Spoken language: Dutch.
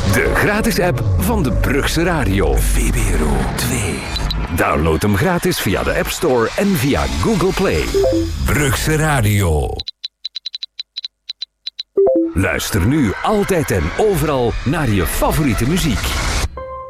De gratis app van de Brugse Radio. VPRO 2. Download hem gratis via de App Store en via Google Play. Brugse Radio. Luister nu altijd en overal naar je favoriete muziek.